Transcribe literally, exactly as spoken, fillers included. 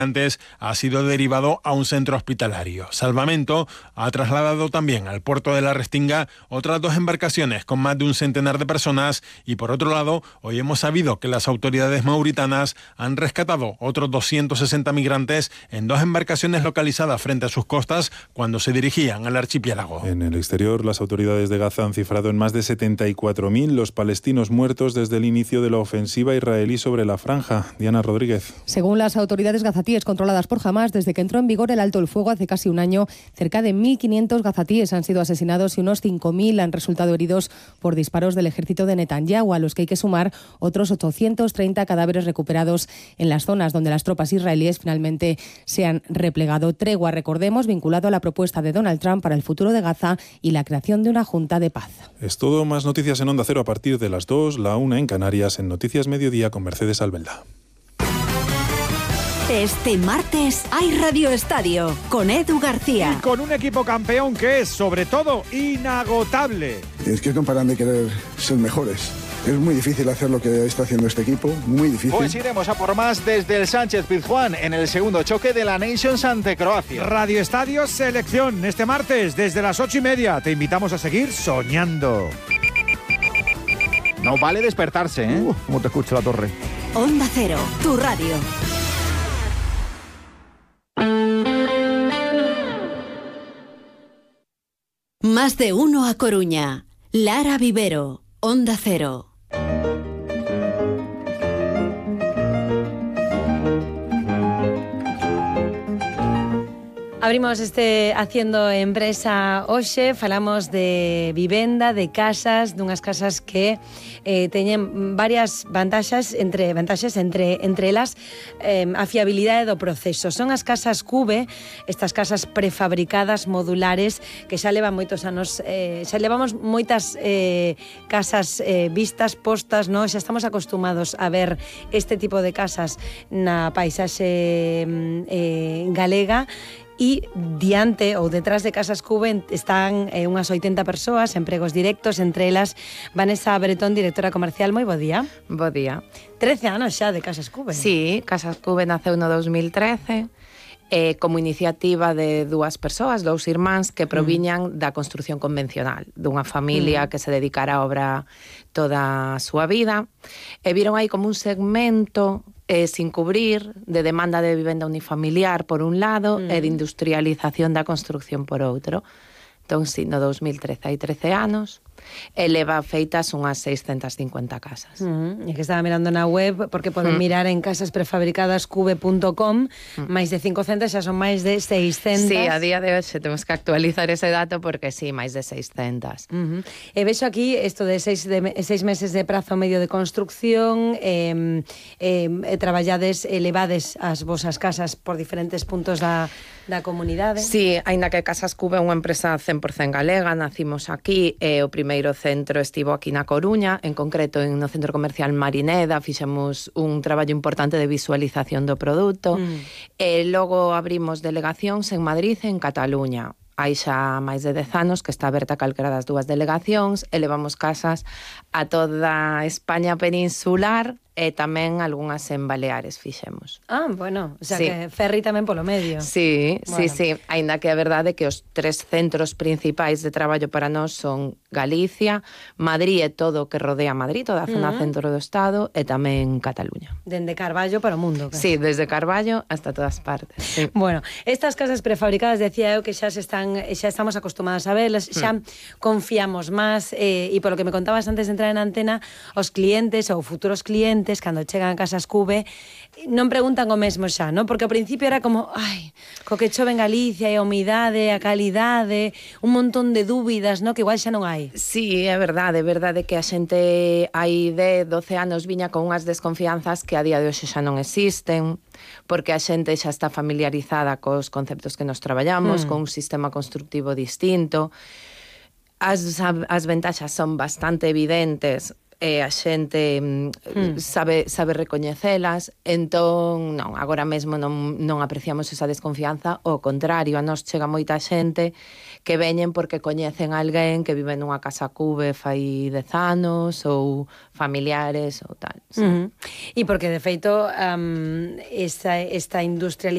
antes ha sido derivado a un centro hospitalario. Salvamento ha trasladado también al puerto de la Restinga otras dos embarcaciones con más de un centenar de personas y, por otro lado, hoy hemos sabido que las autoridades mauritanas han rescatado otros doscientos sesenta migrantes en dos embarcaciones localizadas frente a sus costas cuando se dirigían al archipiélago. En el exterior, las autoridades de Gaza han cifrado en más de setenta y cuatro mil los palestinos muertos desde el inicio de la ofensiva israelí sobre la franja. Diana Rodríguez. Según las autoridades gazatíes controladas por Hamás, desde que entró en vigor el alto el fuego hace casi un año, cerca de mil quinientos gazatíes han sido asesinados y unos cinco mil han resultado heridos por disparos del ejército de Netanyahu, a los que hay que sumar otros ochocientos treinta cadáveres recuperados en las zonas donde las tropas israelíes finalmente se han replegado. Tregua, recordemos, vinculado a la propuesta de Donald Trump para el futuro de Gaza y la creación de una junta de paz. Es todo. Más noticias en Onda Cero a partir de las dos, la una en Canarias, en Noticias Mediodía con Mercedes Albelda. Este martes hay Radio Estadio con Edu García. Y con un equipo campeón que es, sobre todo, inagotable. Es que no paran de querer ser mejores. Es muy difícil hacer lo que está haciendo este equipo, muy difícil. Pues iremos a por más desde el Sánchez Pizjuán en el segundo choque de la Nations ante Croacia. Radio Estadio Selección, este martes desde las ocho y media. Te invitamos a seguir soñando. No vale despertarse, ¿eh? Uh, ¿Cómo te escucha la torre? Onda Cero, tu radio. Más de uno a Coruña. Lara Vivero, Onda Cero. Abrimos este Haciendo Empresa hoxe, falamos de vivenda, de casas, dunhas casas que eh, teñen varias vantaxes, entre vantaxes entre entre elas eh, a fiabilidade do proceso. Son as casas Cube, estas casas prefabricadas modulares que xa levan moitos anos, eh, xa levamos moitas eh, casas eh, vistas, postas, no? Xa estamos acostumados a ver este tipo de casas na paisaxe eh, galega. E diante ou detrás de Casas Cube están eh, unhas oitenta persoas, empregos directos, entre elas Vanessa Bretón, directora comercial. Moi bo día. Bo día. trece anos xa de Casas Cube. Sí, Casas Cube naceu no dos mil trece eh, como iniciativa de dúas persoas, dous irmáns que proviñan mm. da construción convencional, dunha familia mm. que se dedicara á obra toda a súa vida, e viron aí como un segmento Eh, sin cubrir, de demanda de vivenda unifamiliar por un lado mm. e de industrialización da construcción por outro. Entón, si, no dos mil trece hai trece anos, e leva feitas unhas seiscentas cincuenta casas. Mm, e que estaba mirando na web, porque poden mm. mirar en casas prefabricadas cube punto com, mm. máis de cincocentas, xa son máis de seiscentas. Sí, a día de hoxe temos que actualizar ese dato porque sí, máis de seiscentas. Mm-hmm. E vexo aquí isto de seis, de seis meses de prazo medio de construcción, eh, eh, traballades, elevades as vosas casas por diferentes puntos da, da comunidade. Sí, aínda que Casas Cube é unha empresa cen por cen galega, nacimos aquí, e o primeiro O centro estivo aquí na Coruña, en concreto no centro comercial Marineda, fixemos un traballo importante de visualización do produto, mm. e logo abrimos delegacións en Madrid e en Cataluña. Hai xa máis de dez anos que está aberta calquera das dúas delegacións e levamos casas a toda España peninsular e tamén algunhas en Baleares fixemos. Ah, bueno, o sea sí. que ferry tamén polo medio. Sí, bueno. sí, sí, aínda que a verdade é que os tres centros principais de traballo para nós son Galicia, Madrid e todo o que rodea Madrid, toda a zona uh-huh. centro do Estado, e tamén Cataluña. Dende Carballo para o mundo. Sí, desde Carballo hasta todas partes. Sí. Bueno, estas casas prefabricadas, decía eu que xa se están, xa estamos acostumadas a verlas, xa mm. confiamos máis, eh, e polo que me contabas antes de entrar en antena, os clientes ou futuros clientes cando chegan a Casas Cube non preguntan o mesmo xa, non? Porque ao principio era como, ai, co que chove en Galicia e a humidade, a calidade, un montón de dúbidas, non? Que igual xa non hai. Sí, é verdade, é verdade que a xente hai dez, doce anos viña con unhas desconfianzas que a día de hoxe xa non existen, porque a xente xa está familiarizada cos conceptos que nos traballamos, mm. con un sistema constructivo distinto. As, as ventaxas son bastante evidentes, e a xente mm. sabe, sabe recoñecelas, entón, non, agora mesmo non, non apreciamos esa desconfianza, ao contrario, a nos chega moita xente que veñen porque coñecen alguén que vive nunha casa Cube fai dez anos, ou familiares, ou tal. Sí. Uh-huh. E porque, de feito, um, esta, esta industrialización